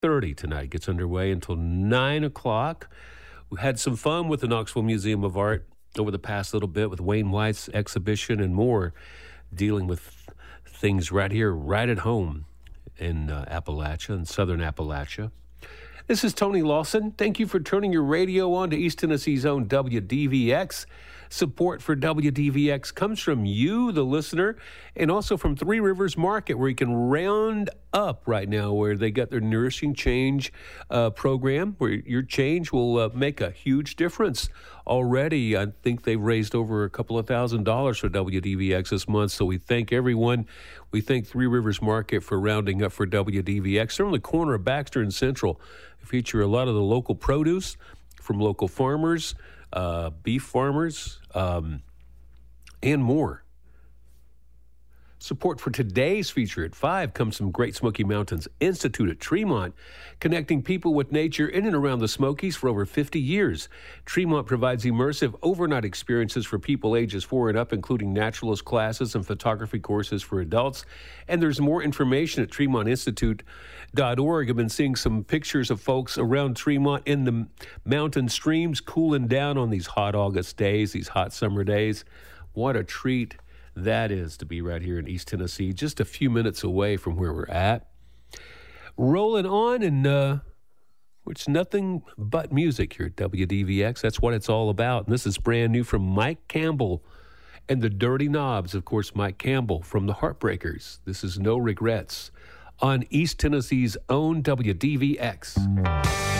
8:30 tonight. Gets underway until 9 o'clock. We had some fun with the Knoxville Museum of Art over the past little bit with Wayne White's exhibition and more, dealing with things right here, right at home in Appalachia, in southern Appalachia. This is Tony Lawson. Thank you for turning your radio on to East Tennessee's own WDVX. Support for WDVX comes from you, the listener, and also from Three Rivers Market, where you can round up right now, where they got their Nourishing Change program, where your change will make a huge difference. Already, I think they've raised over a couple of $1,000s for WDVX this month, so we thank everyone. We thank Three Rivers Market for rounding up for WDVX. They're on the corner of Baxter and Central. They feature a lot of the local produce from local farmers, beef farmers, and more. Support for today's feature at 5 comes from Great Smoky Mountains Institute at Tremont, connecting people with nature in and around the Smokies for over 50 years. Tremont provides immersive overnight experiences for people ages 4 and up, including naturalist classes and photography courses for adults. And there's more information at TremontInstitute.org. I've been seeing some pictures of folks around Tremont in the mountain streams cooling down on these hot August days, these hot summer days. What a treat that is to be right here in East Tennessee, just a few minutes away from where we're at. Rolling on, and it's nothing but music here at WDVX. That's what it's all about. And this is brand new from Mike Campbell and the Dirty Knobs. Of course, Mike Campbell from the Heartbreakers. This is No Regrets on East Tennessee's own WDVX.